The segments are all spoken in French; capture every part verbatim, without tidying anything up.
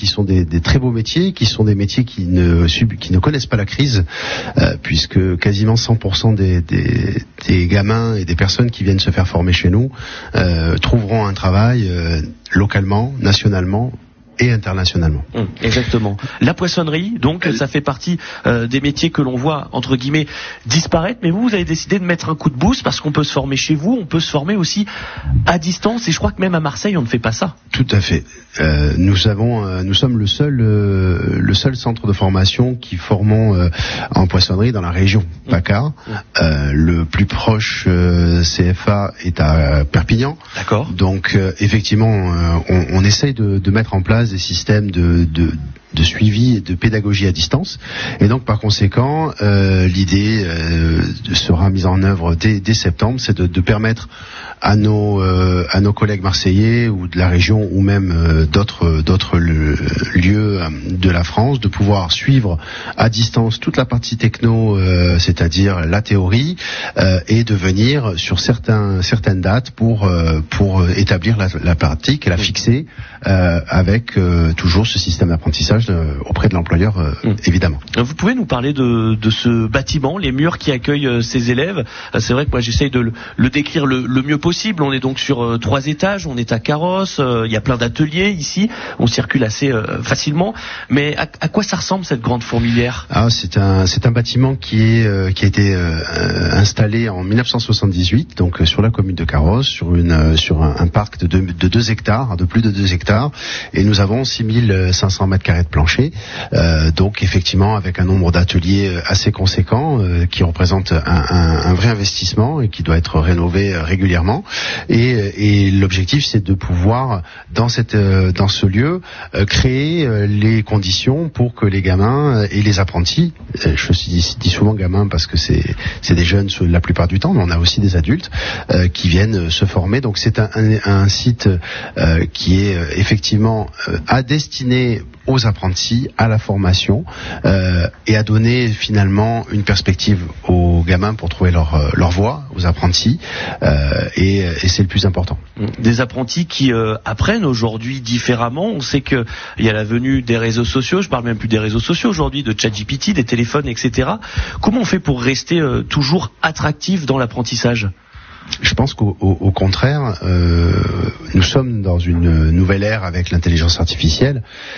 qui sont des, des très beaux métiers, qui sont des métiers qui ne sub, qui ne connaissent pas la crise, euh, puisque quasiment cent pour cent des, des, des gamins et des personnes qui viennent se faire former chez nous euh, trouveront un travail euh, localement, nationalement et internationalement. Mmh, exactement. La poissonnerie, donc, ça fait partie euh, des métiers que l'on voit, entre guillemets, disparaître, mais vous, vous avez décidé de mettre un coup de boost parce qu'on peut se former chez vous, on peut se former aussi à distance, et je crois que même à Marseille, on ne fait pas ça. Tout à fait. Euh, nous avons, euh, nous sommes le seul, euh, le seul centre de formation qui formons euh, en poissonnerie dans la région PACA. Mmh. Euh, le plus proche euh, C F A est à Perpignan. D'accord. Donc, euh, effectivement, euh, on, on essaye de, de mettre en place des systèmes de, de, de suivi et de pédagogie à distance. Et donc, par conséquent, euh, l'idée euh, sera mise en œuvre dès, dès septembre, c'est de, de permettre à nos euh, à nos collègues marseillais ou de la région ou même euh, d'autres d'autres le, lieux de la France de pouvoir suivre à distance toute la partie techno, euh, c'est-à-dire la théorie, euh, et de venir sur certains certaines dates pour euh, pour établir la, la pratique et la fixer euh, avec euh, toujours ce système d'apprentissage de, auprès de l'employeur, euh, mmh. évidemment. Vous pouvez nous parler de de ce bâtiment, les murs qui accueillent euh, ces élèves. C'est vrai que moi j'essaye de le, le décrire le, le mieux possible. On est donc sur euh, trois étages, on est à Carrosse, il euh, y a plein d'ateliers ici, on circule assez euh, facilement. Mais à, à quoi ça ressemble cette grande fourmilière ? Ah, c'est un c'est un bâtiment qui est euh, qui a été euh, installé en mille neuf cent soixante-dix-huit, donc euh, sur la commune de Carrosse, sur une euh, sur un, un parc de deux, de deux hectares, de plus de deux hectares, et nous avons six mille cinq cents mètres carrés de plancher. Euh, donc effectivement avec un nombre d'ateliers assez conséquent, euh, qui représente un, un, un vrai investissement et qui doit être rénové régulièrement. Et, et l'objectif, c'est de pouvoir, dans cette, dans ce lieu, euh, créer euh, les conditions pour que les gamins et les apprentis, euh, je dis, dis souvent gamins parce que c'est, c'est des jeunes la plupart du temps, mais on a aussi des adultes euh, qui viennent se former. Donc c'est un, un, un site euh, qui est euh, effectivement euh, à destiné aux apprentis, à la formation, euh, et à donner finalement une perspective aux gamins pour trouver leur, leur voie, aux apprentis, euh, et, et c'est le plus important. Des apprentis qui euh, apprennent aujourd'hui différemment. On sait qu'il y a la venue des réseaux sociaux, je parle même plus des réseaux sociaux aujourd'hui, de ChatGPT, des téléphones, et cetera. Comment on fait pour rester euh, toujours attractif dans l'apprentissage ? Je pense qu'au au, au contraire, euh, nous sommes dans une nouvelle ère avec l'intelligence artificielle,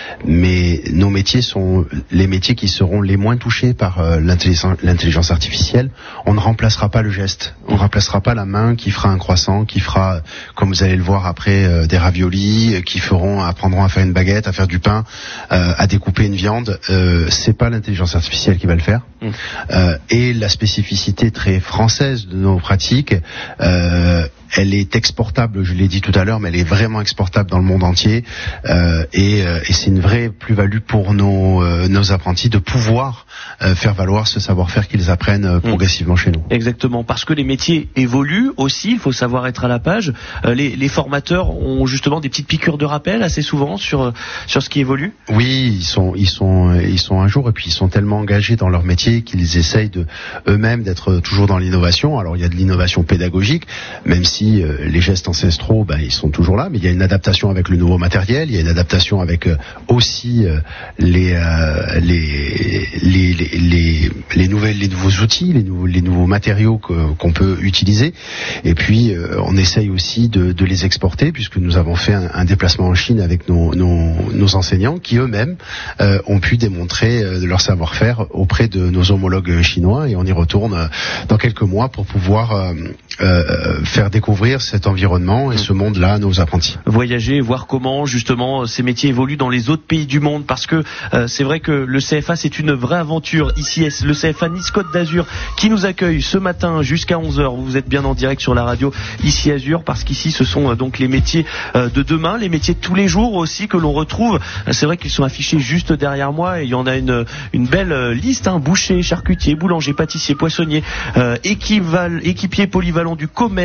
mais nos métiers sont les métiers qui seront les moins touchés par euh, l'intelligence, l'intelligence artificielle. On ne remplacera pas le geste, on ne remplacera pas la main qui fera un croissant, qui fera, comme vous allez le voir après, euh, des raviolis, qui feront, apprendront à faire une baguette, à faire du pain, euh, à découper une viande. Euh, c'est pas l'intelligence artificielle qui va le faire. Mmh. Euh, et la spécificité très française de nos pratiques, Euh, elle est exportable, je l'ai dit tout à l'heure, mais elle est vraiment exportable dans le monde entier, euh, et, euh, et c'est une vraie plus-value pour nos, euh, nos apprentis de pouvoir euh, faire valoir ce savoir-faire qu'ils apprennent euh, progressivement mmh. chez nous. Exactement, parce que les métiers évoluent aussi, il faut savoir être à la page. Euh, les, les formateurs ont justement des petites piqûres de rappel assez souvent sur sur ce qui évolue. Oui, ils sont ils sont ils sont un jour, et puis ils sont tellement engagés dans leur métier qu'ils essayent de eux-mêmes d'être toujours dans l'innovation. Alors il y a de l'innovation pédagogique, même si Si, euh, les gestes ancestraux, ben, ils sont toujours là, mais il y a une adaptation avec le nouveau matériel, il y a une adaptation avec euh, aussi euh, les, euh, les, les, les, les, les, nouvelles, les nouveaux outils, les nouveaux, les nouveaux matériaux que, qu'on peut utiliser. Et puis, euh, on essaye aussi de, de les exporter, puisque nous avons fait un, un déplacement en Chine avec nos, nos, nos enseignants qui eux-mêmes euh, ont pu démontrer euh, leur savoir-faire auprès de nos homologues chinois, et on y retourne euh, dans quelques mois pour pouvoir euh, euh, faire découvrir découvrir cet environnement et ce monde-là à nos apprentis. Voyager, voir comment justement ces métiers évoluent dans les autres pays du monde, parce que euh, c'est vrai que le C F A c'est une vraie aventure. Ici le C F A Nice Côte d'Azur qui nous accueille ce matin jusqu'à onze heures. Vous êtes bien en direct sur la radio ici Azur, parce qu'ici ce sont euh, donc les métiers euh, de demain, les métiers de tous les jours aussi que l'on retrouve. C'est vrai qu'ils sont affichés juste derrière moi, et il y en a une, une belle liste, hein. Boucher, charcutier, boulanger, pâtissier, poissonnier, euh, équival, équipier polyvalent du commerce, coiffeur,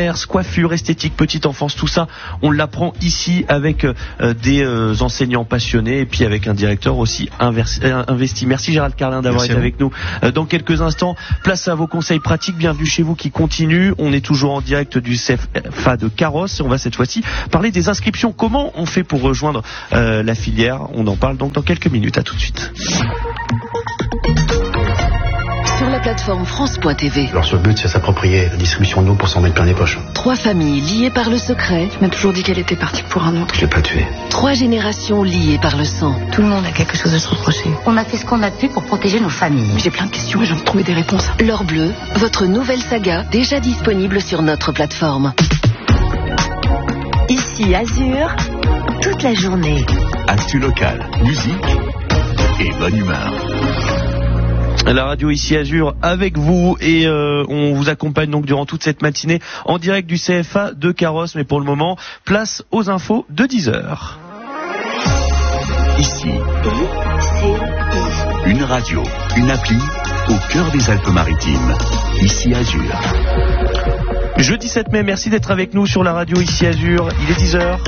coiffure, esthétique, petite enfance, tout ça, on l'apprend ici avec euh, des euh, enseignants passionnés et puis avec un directeur aussi investi. Merci Gérald Carlin d'avoir Merci été avec nous. Euh, dans quelques instants, place à vos conseils pratiques. Bienvenue chez vous qui continue. On est toujours en direct du C F A de Carrosse. On va cette fois-ci parler des inscriptions. Comment on fait pour rejoindre euh, la filière? On en parle donc dans quelques minutes. À tout de suite. Sur la plateforme France point T V. Alors, sur le but, c'est s'approprier la distribution d'eau pour s'en mettre plein les poches. Trois familles liées par le secret. Tu m'as toujours dit qu'elle était partie pour un autre. Je l'ai pas tuée. Trois générations liées par le sang. Tout le monde a quelque chose à se reprocher. On a fait ce qu'on a pu pour protéger nos familles. J'ai plein de questions et j'ai envie de trouver des réponses. L'Or Bleu, votre nouvelle saga, déjà disponible sur notre plateforme. Ici Azur, toute la journée. Actu locale, musique et bonne humeur. La radio ici Azur avec vous et euh, on vous accompagne donc durant toute cette matinée en direct du C F A de Carrosse. Mais pour le moment, place aux infos de dix heures. Ici, une radio, une appli au cœur des Alpes-Maritimes. Ici Azur. Jeudi sept mai, merci d'être avec nous sur la radio ici Azur. Il est dix heures.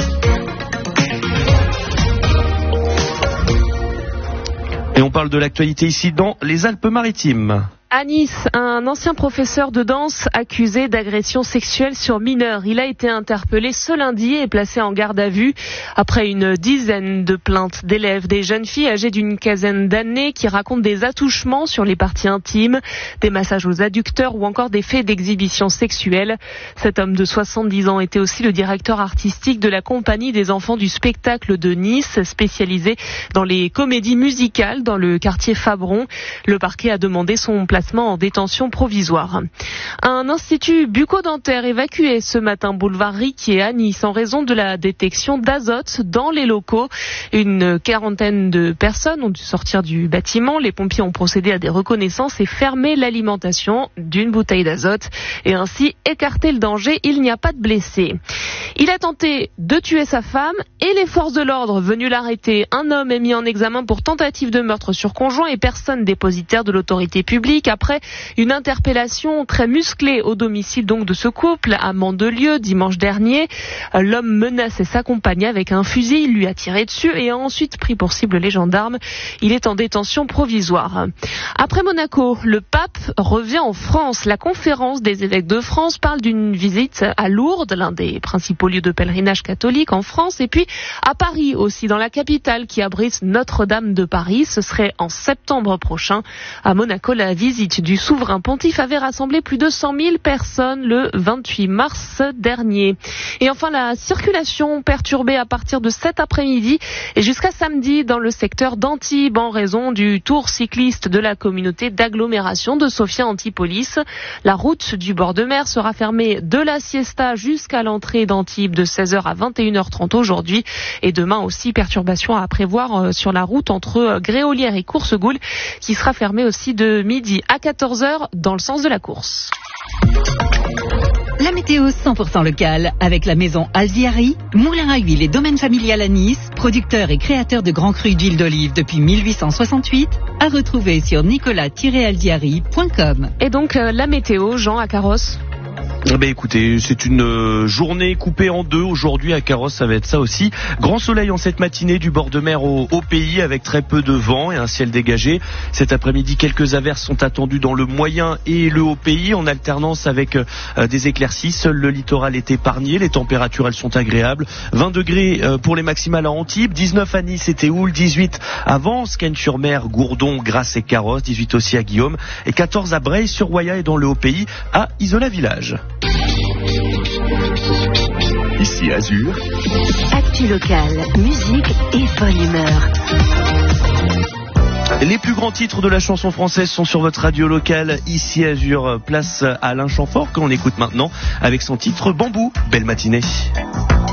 Et on parle de l'actualité ici dans les Alpes-Maritimes. À Nice, un ancien professeur de danse accusé d'agression sexuelle sur mineurs. Il a été interpellé ce lundi et placé en garde à vue après une dizaine de plaintes d'élèves, des jeunes filles âgées d'une quinzaine d'années qui racontent des attouchements sur les parties intimes, des massages aux adducteurs ou encore des faits d'exhibition sexuelle. Cet homme de soixante-dix ans était aussi le directeur artistique de la compagnie des enfants du spectacle de Nice, spécialisée dans les comédies musicales dans le quartier Fabron. Le parquet a demandé son placement en détention provisoire. Un institut bucco-dentaire évacué ce matin boulevard Riquier à Nice en raison de la détection d'azote dans les locaux. Une quarantaine de personnes ont dû sortir du bâtiment. Les pompiers ont procédé à des reconnaissances et fermé l'alimentation d'une bouteille d'azote et ainsi écarté le danger. Il n'y a pas de blessés. Il a tenté de tuer sa femme et les forces de l'ordre venues l'arrêter. Un homme est mis en examen pour tentative de meurtre sur conjoint et personne dépositaire de l'autorité publique après une interpellation très musclée au domicile donc de ce couple à Mandelieu dimanche dernier. L'homme menaçait sa compagne avec un fusil, il lui a tiré dessus et a ensuite pris pour cible les gendarmes. Il est en détention provisoire. Après Monaco, le pape revient en France. La conférence des évêques de France parle d'une visite à Lourdes, l'un des principaux lieux de pèlerinage catholique en France, et puis à Paris aussi, dans la capitale qui abrite Notre-Dame de Paris. Ce serait en septembre prochain. À Monaco, la visite du souverain pontife avait rassemblé plus de cent mille personnes le vingt-huit mars dernier. Et enfin, la circulation perturbée à partir de cet après-midi et jusqu'à samedi dans le secteur d'Antibes en raison du tour cycliste de la communauté d'agglomération de Sophia Antipolis. La route du bord de mer sera fermée de la siesta jusqu'à l'entrée d'Antibes de seize heures à vingt et une heures trente aujourd'hui. Et demain aussi, perturbation à prévoir sur la route entre Gréolière et Coursegoule qui sera fermée aussi de midi à quatorze heures dans le sens de la course. La météo cent pour cent locale avec la maison Alziari, moulin à huile et domaine familial à Nice, producteur et créateur de grands crus d'huile d'olive depuis mille huit cent soixante-huit, à retrouver sur nicolas tiret alziari point com. Et donc euh, la météo, Jean, à Carrosse? Eh ben écoutez, c'est une euh, journée coupée en deux aujourd'hui à Carrosse, ça va être ça aussi. Grand soleil en cette matinée du bord de mer au, au pays avec très peu de vent et un ciel dégagé. Cet après-midi, quelques averses sont attendues dans le moyen et le haut pays en alternance avec euh, des éclaircies. Seul le littoral est épargné, les températures elles sont agréables. vingt degrés euh, pour les maximales à Antibes, dix-neuf à Nice et Théoul, dix-huit à Vence, Cannes-sur-Mer, Gourdon, Grasse et Carrosse, dix-huit aussi à Guillaume et quatorze à Breil-sur-Roya et dans le haut pays à Isola-Village. Ici Azur. Actu locale, musique et bonne humeur. Les plus grands titres de la chanson française sont sur votre radio locale. Ici Azur, place à Alain Chamfort qu'on écoute maintenant avec son titre Bambou. Belle matinée.